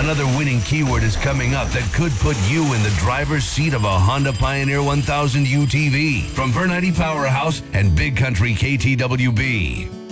Another winning keyword is coming up that could put you in the driver's seat of a Honda Pioneer 1000 UTV from Vernite Powerhouse and Big Country KTWB.